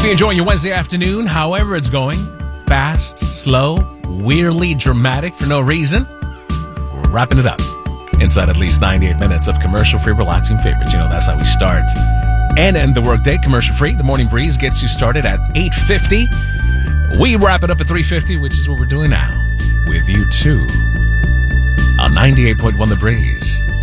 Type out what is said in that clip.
Hope you're enjoying your Wednesday afternoon, however it's going. Fast, slow, weirdly dramatic for no reason. We're wrapping it up inside at least 98 minutes of commercial-free, relaxing favorites. You know, that's how we start and end the workday. Commercial-free. The Morning Breeze gets you started at 8:50. We wrap it up at 3:50, which is what we're doing now with you too on 98.1 The Breeze.